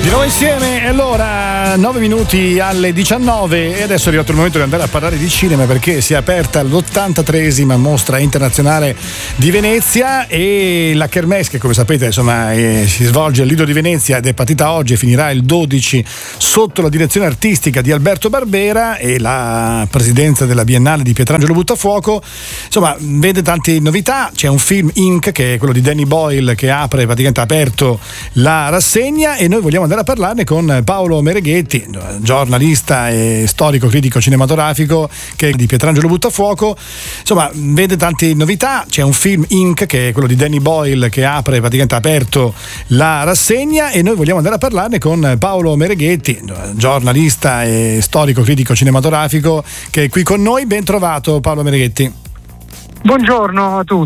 Di nuovo insieme, e allora 9 minuti alle 19 e adesso è arrivato il momento di andare a parlare di cinema, perché si è aperta l'83esima mostra internazionale di Venezia e la Kermesse, che come sapete insomma si svolge al Lido di Venezia ed è partita oggi e finirà il 12 sotto la direzione artistica di Alberto Barbera e la presidenza della Biennale di Pietrangelo Buttafuoco. Insomma, vede tante novità. C'è un film, Ink, che è quello di Danny Boyle, che apre, praticamente ha aperto la rassegna, e noi vogliamo andare a parlarne con Paolo Mereghetti, giornalista e storico critico cinematografico, che è di Pietrangelo Buttafuoco. Insomma, vede tante novità. C'è un film, Ink, che è quello di Danny Boyle, che apre, praticamente ha aperto la rassegna, e noi vogliamo andare a parlarne con Paolo Mereghetti, giornalista e storico critico cinematografico, che è qui con noi. Ben trovato, Paolo Mereghetti. Buongiorno a tutti.